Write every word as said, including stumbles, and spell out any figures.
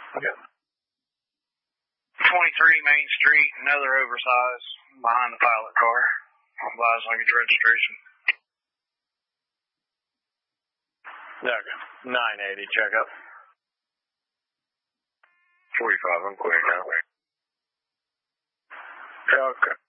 Okay. twenty-three Main Street, another oversize behind the pilot car. Lies on your registration. Okay. nine eighty checkup. forty-five, I'm clear now. Okay.